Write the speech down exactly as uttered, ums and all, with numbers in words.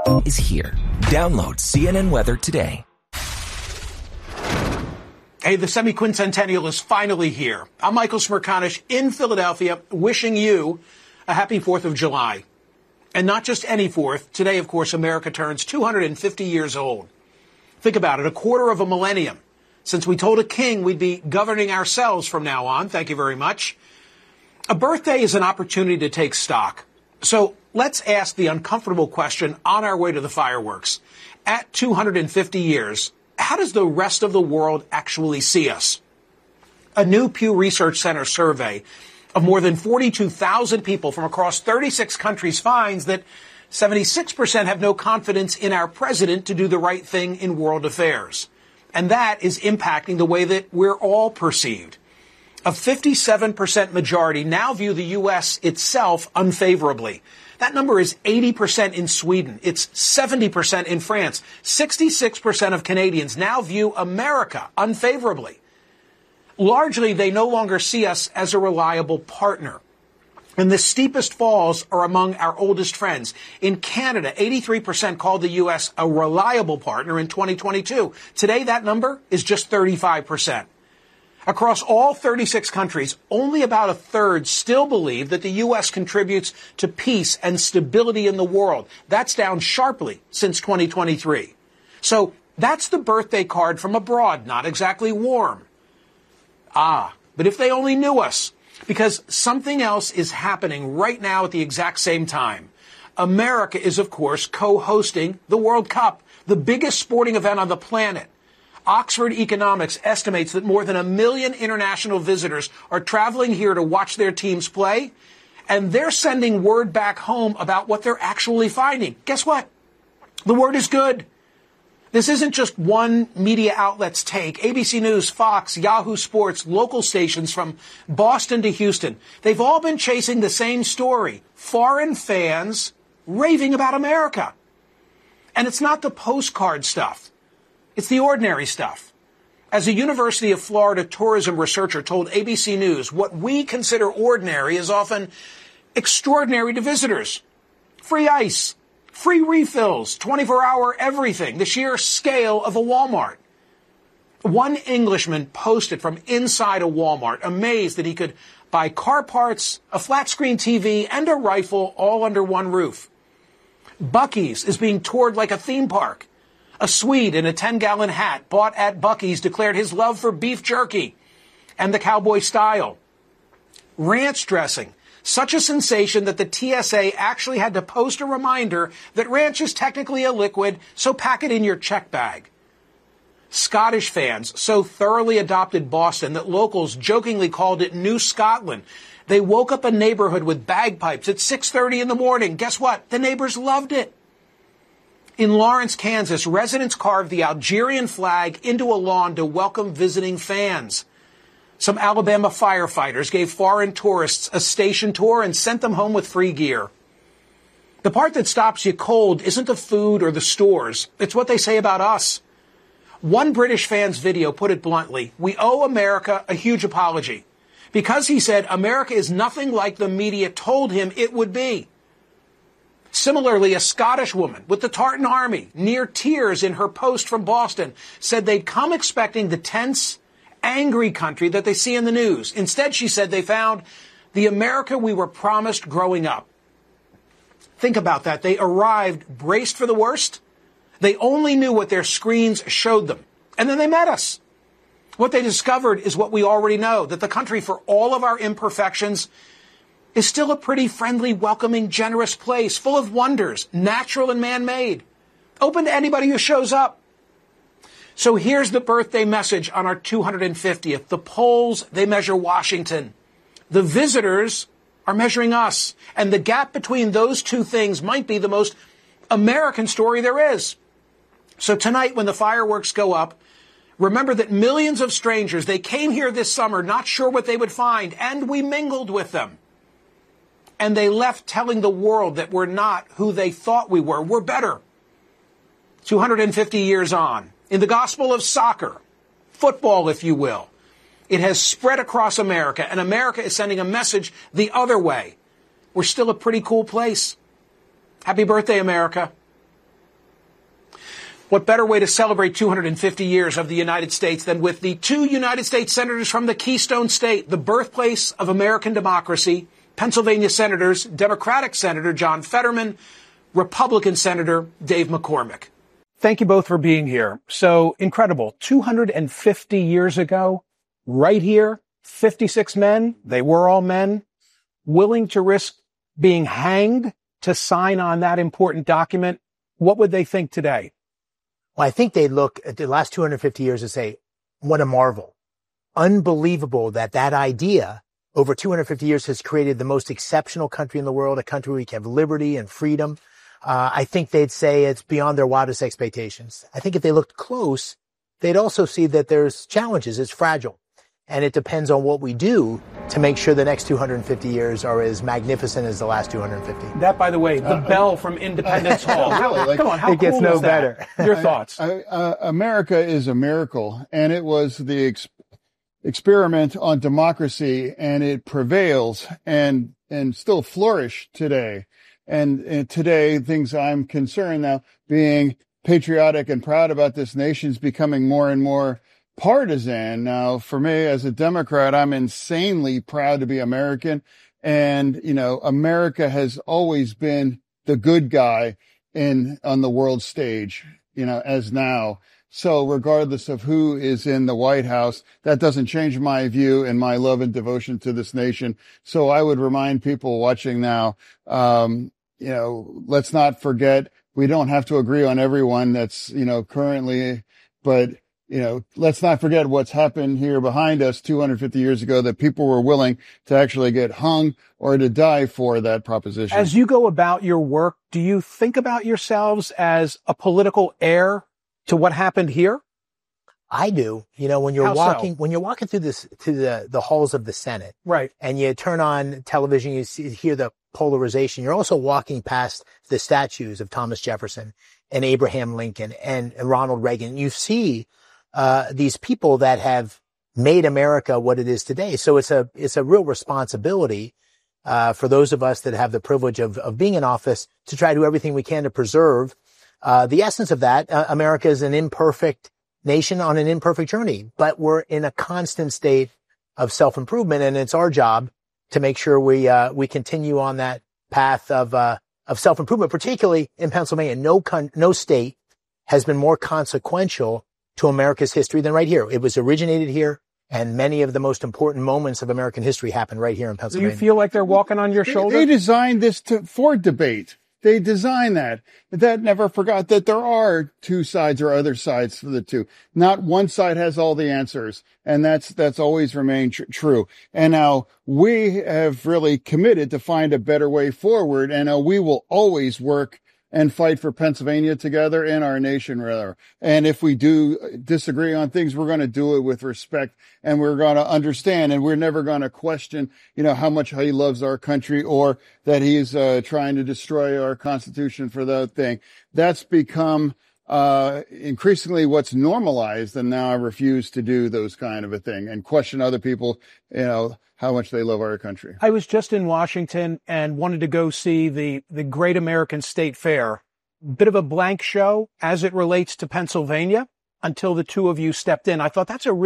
is here. Download C N N Weather today. Hey, the semi-quincentennial is finally here. I'm Michael Smerconish in Philadelphia, wishing you a happy fourth of July. And not just any fourth. Today, of course, America turns two hundred fifty years old. Think about it, a quarter of a millennium since we told a king we'd be governing ourselves from now on. Thank you very much. A birthday is an opportunity to take stock. So let's ask the uncomfortable question on our way to the fireworks. At two hundred fifty years, how does the rest of the world actually see us? A new Pew Research Center survey of more than forty-two thousand people from across thirty-six countries finds that seventy-six percent have no confidence in our president to do the right thing in world affairs. And that is impacting the way that we're all perceived. A fifty-seven percent majority now view the U S itself unfavorably. That number is eighty percent in Sweden. It's seventy percent in France. sixty-six percent of Canadians now view America unfavorably. Largely, they no longer see us as a reliable partner. And the steepest falls are among our oldest friends. In Canada, eighty-three percent called the U S a reliable partner in twenty twenty-two. Today, that number is just thirty-five percent. Across all thirty-six countries, only about a third still believe that the U S contributes to peace and stability in the world. That's down sharply since twenty twenty-three. So that's the birthday card from abroad, not exactly warm. Ah, but if they only knew us, because something else is happening right now at the exact same time. America is, of course, co-hosting the World Cup, the biggest sporting event on the planet. Oxford Economics estimates that more than a million international visitors are traveling here to watch their teams play, and they're sending word back home about what they're actually finding. Guess what? The word is good. This isn't just one media outlet's take. A B C News, Fox, Yahoo Sports, local stations from Boston to Houston. They've all been chasing the same story. Foreign fans raving about America. And it's not the postcard stuff. It's the ordinary stuff. As a University of Florida tourism researcher told A B C News, what we consider ordinary is often extraordinary to visitors. Free ice, free refills, twenty-four hour everything, the sheer scale of a Walmart. One Englishman posted from inside a Walmart, amazed that he could buy car parts, a flat-screen T V, and a rifle all under one roof. Buc-ee's is being toured like a theme park. A Swede in a ten-gallon hat bought at Buc-ee's declared his love for beef jerky and the cowboy style. Ranch dressing, such a sensation that the T S A actually had to post a reminder that ranch is technically a liquid, so pack it in your check bag. Scottish fans so thoroughly adopted Boston that locals jokingly called it New Scotland. They woke up a neighborhood with bagpipes at six thirty in the morning. Guess what? The neighbors loved it. In Lawrence, Kansas, residents carved the Algerian flag into a lawn to welcome visiting fans. Some Alabama firefighters gave foreign tourists a station tour and sent them home with free gear. The part that stops you cold isn't the food or the stores. It's what they say about us. One British fan's video put it bluntly, we owe America a huge apology. Because he said America is nothing like the media told him it would be. Similarly, a Scottish woman with the Tartan Army, near tears in her post from Boston, said they'd come expecting the tense, angry country that they see in the news. Instead, she said they found the America we were promised growing up. Think about that. They arrived braced for the worst. They only knew what their screens showed them. And then they met us. What they discovered is what we already know, that the country, for all of our imperfections, is still a pretty friendly, welcoming, generous place, full of wonders, natural and man-made, open to anybody who shows up. So here's the birthday message on our two hundred fiftieth. The polls, they measure Washington. The visitors are measuring us. And the gap between those two things might be the most American story there is. So tonight, when the fireworks go up, remember that millions of strangers, they came here this summer not sure what they would find, and we mingled with them. And they left telling the world that we're not who they thought we were. We're better. two hundred fifty years on. In the gospel of soccer, football, if you will, it has spread across America, and America is sending a message the other way. We're still a pretty cool place. Happy birthday, America. What better way to celebrate two hundred fifty years of the United States than with the two United States senators from the Keystone State, the birthplace of American democracy, Pennsylvania senators, Democratic Senator John Fetterman, Republican Senator Dave McCormick. Thank you both for being here. So incredible. two hundred fifty years ago, right here, fifty-six men, they were all men, willing to risk being hanged to sign on that important document. What would they think today? Well, I think they'd look at the last two hundred fifty years and say, what a marvel. Unbelievable that that idea over two hundred fifty years has created the most exceptional country in the world, a country where we can have liberty and freedom. Uh, I think they'd say it's beyond their wildest expectations. I think if they looked close, they'd also see that there's challenges. It's fragile. And it depends on what we do to make sure the next two hundred fifty years are as magnificent as the last two hundred fifty. That, by the way, the uh, bell from Independence Hall. Really? Like, Come on, how it gets cool no is that? better. Your thoughts? I, I, uh, America is a miracle, and it was the ex- experiment on democracy, and it prevails and and still flourish today. And, and today, things I'm concerned now, being patriotic and proud about this nation's becoming more and more partisan. Now, for me as a Democrat, I'm insanely proud to be American. And, you know, America has always been the good guy in, on the world stage, you know, as now. So regardless of who is in the White House, that doesn't change my view and my love and devotion to this nation. So I would remind people watching now, um, you know, let's not forget, we don't have to agree on everyone that's, you know, currently, but you know, let's not forget what's happened here behind us two hundred fifty years ago, that people were willing to actually get hung or to die for that proposition. As you go about your work, do you think about yourselves as a political heir to what happened here? I do. You know, when you're How walking, so? when you're walking through this, to the, the halls of the Senate. Right. And you turn on television, you see, hear the polarization. You're also walking past the statues of Thomas Jefferson and Abraham Lincoln and, and Ronald Reagan. You see Uh, these people that have made America what it is today. So it's a, it's a real responsibility, uh, for those of us that have the privilege of, of being in office to try to do everything we can to preserve, uh, the essence of that. Uh, America is an imperfect nation on an imperfect journey, but we're in a constant state of self-improvement. And it's our job to make sure we, uh, we continue on that path of, uh, of self-improvement, particularly in Pennsylvania. No con- no state has been more consequential to America's history than right here. It was originated here, and many of the most important moments of American history happened right here in Do Pennsylvania. you feel like they're walking on your shoulder? They, they designed this to, for debate. They designed that. But that never forgot that there are two sides or other sides for the two. Not one side has all the answers. And that's, that's always remained tr- true. And now we have really committed to find a better way forward. And now we will always work and fight for Pennsylvania together and our nation, rather. And if we do disagree on things, we're going to do it with respect, and we're going to understand, and we're never going to question, you know, how much he loves our country or that he's uh, trying to destroy our Constitution for that thing. That's become uh increasingly what's normalized, and now I refuse to do those kind of a thing and question other people, you know, how much they love our country. I was just in Washington and wanted to go see the, the Great American State Fair. Bit of a blank show as it relates to Pennsylvania until the two of you stepped in. I thought that's a